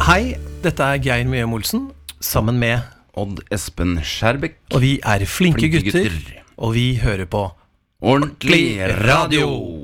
Hei, dette Geir Mjøm Olsen, sammen med Odd Espen Skjærbekk. Og vi flinke gutter, og vi hører på Ordentlig radio.